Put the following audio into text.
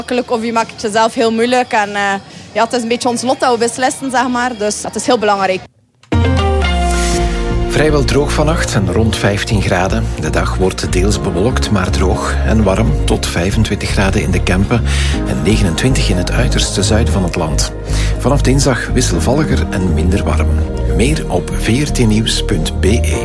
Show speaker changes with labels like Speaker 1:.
Speaker 1: Of je maakt het jezelf heel moeilijk. En het is een beetje ons lot dat we beslissen, zeg maar. Dus dat is heel belangrijk.
Speaker 2: Vrijwel droog vannacht en rond 15 graden. De dag wordt deels bewolkt, maar droog en warm. Tot 25 graden in de Kempen en 29 in het uiterste zuiden van het land. Vanaf dinsdag wisselvalliger en minder warm. Meer op vrtnieuws.be.